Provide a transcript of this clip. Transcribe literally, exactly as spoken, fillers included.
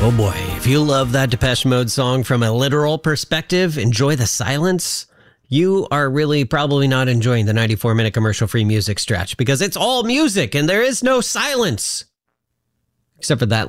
Oh boy, if you love that Depeche Mode song from a literal perspective, enjoy the silence, you are really probably not enjoying the ninety-four minute commercial-free music stretch because it's all music and there is no silence. Except for that